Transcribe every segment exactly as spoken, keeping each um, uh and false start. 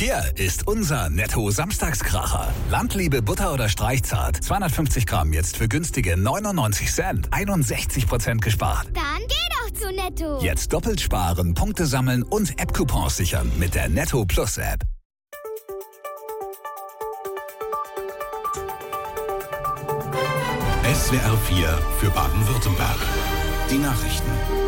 Hier ist unser Netto-Samstagskracher. Landliebe Butter oder Streichzart. zweihundertfünfzig Gramm jetzt für günstige neunundneunzig Cent. einundsechzig Prozent gespart. Dann geh doch zu Netto. Jetzt doppelt sparen, Punkte sammeln und App-Coupons sichern mit der Netto Plus App. S W R vier für Baden-Württemberg. Die Nachrichten.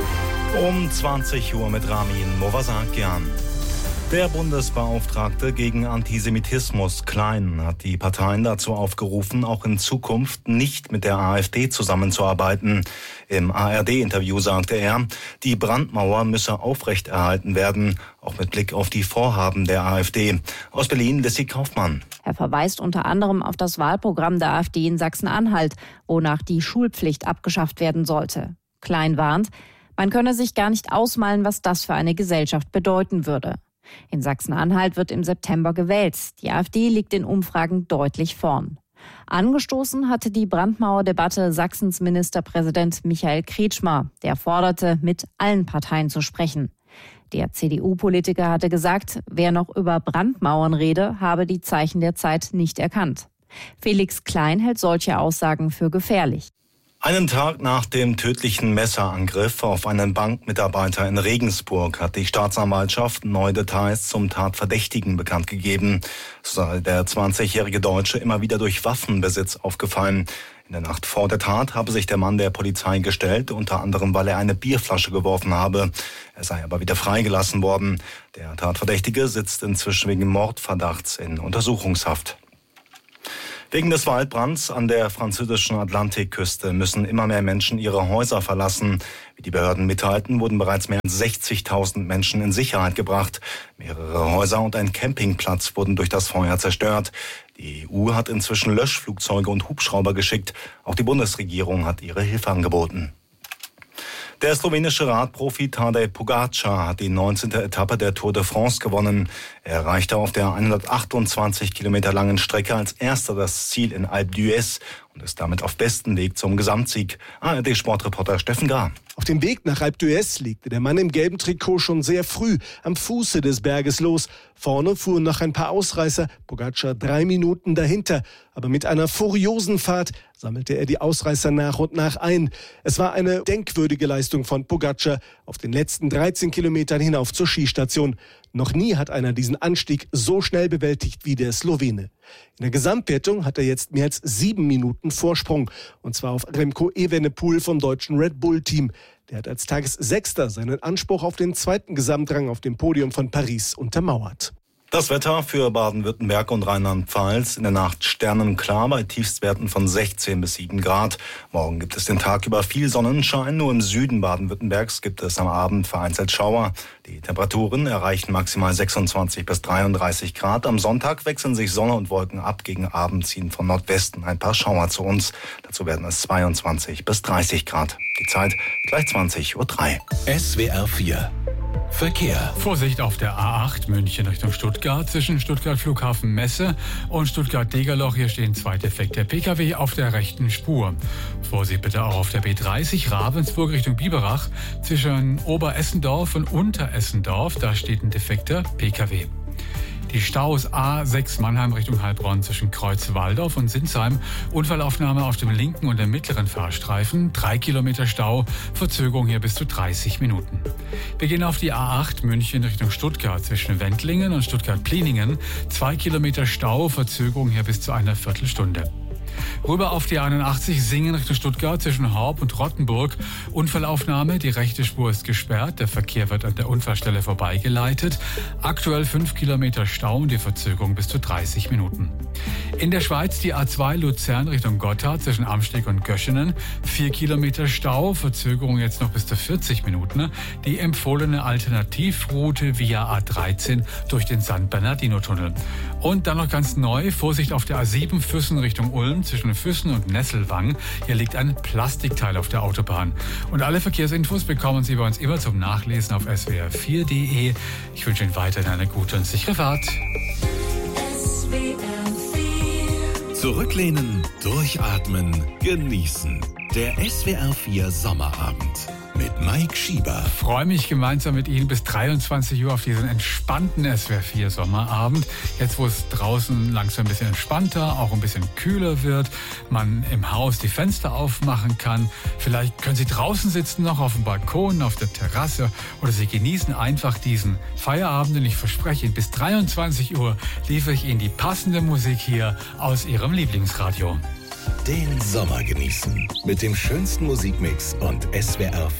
Um zwanzig Uhr mit Ramin Movasakian. Der Bundesbeauftragte gegen Antisemitismus, Klein, hat die Parteien dazu aufgerufen, auch in Zukunft nicht mit der AfD zusammenzuarbeiten. Im A R D-Interview sagte er, die Brandmauer müsse aufrechterhalten werden, auch mit Blick auf die Vorhaben der AfD. Aus Berlin, Lissy Kaufmann. Er verweist unter anderem auf das Wahlprogramm der AfD in Sachsen-Anhalt, wonach die Schulpflicht abgeschafft werden sollte. Klein warnt, man könne sich gar nicht ausmalen, was das für eine Gesellschaft bedeuten würde. In Sachsen-Anhalt wird im September gewählt. Die AfD liegt in Umfragen deutlich vorn. Angestoßen hatte die Brandmauerdebatte Sachsens Ministerpräsident Michael Kretschmer. Der forderte, mit allen Parteien zu sprechen. Der C D U-Politiker hatte gesagt, wer noch über Brandmauern rede, habe die Zeichen der Zeit nicht erkannt. Felix Klein hält solche Aussagen für gefährlich. Einen Tag nach dem tödlichen Messerangriff auf einen Bankmitarbeiter in Regensburg hat die Staatsanwaltschaft neue Details zum Tatverdächtigen bekannt gegeben. So sei der zwanzigjährige Deutsche immer wieder durch Waffenbesitz aufgefallen. In der Nacht vor der Tat habe sich der Mann der Polizei gestellt, unter anderem, weil er eine Bierflasche geworfen habe. Er sei aber wieder freigelassen worden. Der Tatverdächtige sitzt inzwischen wegen Mordverdachts in Untersuchungshaft. Wegen des Waldbrands an der französischen Atlantikküste müssen immer mehr Menschen ihre Häuser verlassen. Wie die Behörden mitteilten, wurden bereits mehr als sechzigtausend Menschen in Sicherheit gebracht. Mehrere Häuser und ein Campingplatz wurden durch das Feuer zerstört. Die E U hat inzwischen Löschflugzeuge und Hubschrauber geschickt. Auch die Bundesregierung hat ihre Hilfe angeboten. Der slowenische Radprofi Tadej Pogačar hat die neunzehnte Etappe der Tour de France gewonnen. Er erreichte auf der hundertachtundzwanzig Kilometer langen Strecke als erster das Ziel in Alpe d'Huez und ist damit auf bestem Weg zum Gesamtsieg. A R D-Sportreporter Steffen Gar. Auf dem Weg nach Alpe d'Huez legte der Mann im gelben Trikot schon sehr früh am Fuße des Berges los. Vorne fuhren noch ein paar Ausreißer, Pogačar drei Minuten dahinter. Aber mit einer furiosen Fahrt sammelte er die Ausreißer nach und nach ein. Es war eine denkwürdige Leistung von Pogačar auf den letzten dreizehn Kilometern hinauf zur Skistation. Noch nie hat einer diesen Anstieg so schnell bewältigt wie der Slowene. In der Gesamtwertung hat er jetzt mehr als sieben Minuten Vorsprung. Und zwar auf Remco Evenepoel vom deutschen Red Bull-Team. Der hat als Tagessechster seinen Anspruch auf den zweiten Gesamtrang auf dem Podium von Paris untermauert. Das Wetter für Baden-Württemberg und Rheinland-Pfalz. In der Nacht sternenklar bei Tiefstwerten von sechzehn bis sieben Grad. Morgen gibt es den Tag über viel Sonnenschein. Nur im Süden Baden-Württembergs gibt es am Abend vereinzelt Schauer. Die Temperaturen erreichen maximal sechsundzwanzig bis dreiunddreißig Grad. Am Sonntag wechseln sich Sonne und Wolken ab. Gegen Abend ziehen von Nordwesten ein paar Schauer zu uns. Dazu werden es zweiundzwanzig bis dreißig Grad. Die Zeit gleich zwanzig Uhr drei. S W R vier Verkehr. Vorsicht auf der A acht München Richtung Stuttgart zwischen Stuttgart Flughafen Messe und Stuttgart-Degerloch. Hier stehen zwei defekte Pkw auf der rechten Spur. Vorsicht bitte auch auf der B dreißig Ravensburg Richtung Biberach zwischen Oberessendorf und Unteressendorf. Da steht ein defekter Pkw. Die Staus A sechs Mannheim Richtung Heilbronn zwischen Kreuz-Walldorf und Sinsheim. Unfallaufnahme auf dem linken und dem mittleren Fahrstreifen. Drei Kilometer Stau, Verzögerung hier bis zu dreißig Minuten. Wir gehen auf die A acht München Richtung Stuttgart zwischen Wendlingen und Stuttgart-Pliningen. Zwei Kilometer Stau, Verzögerung hier bis zu einer Viertelstunde. Rüber auf die einundachtzig Singen Richtung Stuttgart zwischen Horb und Rottenburg. Unfallaufnahme, die rechte Spur ist gesperrt. Der Verkehr wird an der Unfallstelle vorbeigeleitet. Aktuell fünf Kilometer Stau und die Verzögerung bis zu dreißig Minuten. In der Schweiz die A zwei Luzern Richtung Gotthard zwischen Amsteg und Göschenen. vier Kilometer Stau, Verzögerung jetzt noch bis zu vierzig Minuten. Die empfohlene Alternativroute via A dreizehn durch den San Bernardino-Tunnel. Und dann noch ganz neu, Vorsicht auf der A sieben Füssen Richtung Ulm zwischen Füssen und Nesselwang. Hier liegt ein Plastikteil auf der Autobahn. Und alle Verkehrsinfos bekommen Sie bei uns immer zum Nachlesen auf S W R vier Punkt de. Ich wünsche Ihnen weiterhin eine gute und sichere Fahrt. S W R vier. Zurücklehnen, durchatmen, genießen. Der S W R vier Sommerabend. mit Mike Schieber. Ich freue mich gemeinsam mit Ihnen bis dreiundzwanzig Uhr auf diesen entspannten S W R vier Sommerabend. Jetzt, wo es draußen langsam ein bisschen entspannter, auch ein bisschen kühler wird, man im Haus die Fenster aufmachen kann. Vielleicht können Sie draußen sitzen, noch auf dem Balkon, auf der Terrasse, oder Sie genießen einfach diesen Feierabend. Und ich verspreche Ihnen, bis dreiundzwanzig Uhr liefere ich Ihnen die passende Musik hier aus Ihrem Lieblingsradio. Den Sommer genießen mit dem schönsten Musikmix und S W R